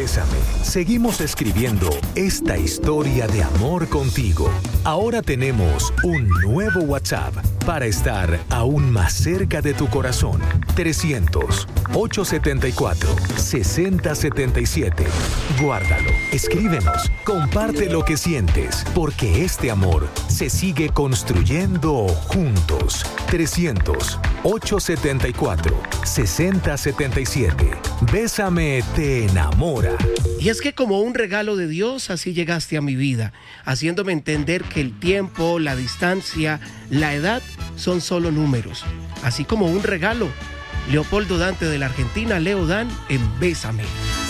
Bésame, seguimos escribiendo esta historia de amor contigo. Ahora tenemos un nuevo WhatsApp para estar aún más cerca de tu corazón. 300-874-6077. Guárdalo, escríbenos, comparte lo que sientes, porque este amor se sigue construyendo juntos. 300-874-6077. Bésame te enamora. Y es que como un regalo de Dios, así llegaste a mi vida, haciéndome entender que el tiempo, la distancia, la edad son solo números. Así como un regalo. Leopoldo Dante de la Argentina, Leo Dan en Bésame.